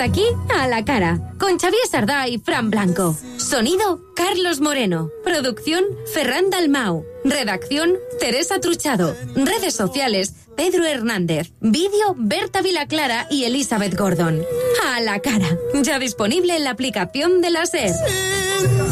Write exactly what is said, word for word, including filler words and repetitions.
Hasta aquí, A la Cara, con Xavier Sardá y Fran Blanco. Sonido, Carlos Moreno. Producción, Ferran Dalmau. Redacción, Teresa Truchado. Redes sociales, Pedro Hernández. Vídeo, Berta Vilaclara y Elizabeth Gordon. A la Cara, ya disponible en la aplicación de la SER.